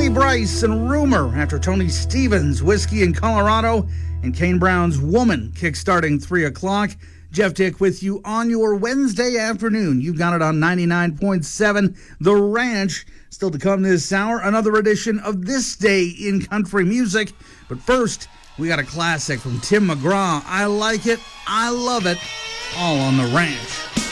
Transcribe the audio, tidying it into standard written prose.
Lenny Bryce and Rumor after Tony Stevens, Whiskey in Colorado, and Kane Brown's Woman, kickstarting 3 o'clock. Jeff Dick with you on your Wednesday afternoon. You've got it on 99.7 The Ranch. Still to come this hour, another edition of This Day in Country Music. But first, we got a classic from Tim McGraw. I like it, I love it, all on The Ranch.